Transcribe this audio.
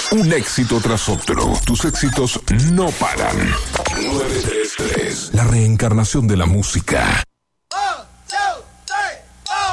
Un éxito tras otro. Tus éxitos no paran. 933. La reencarnación de la música.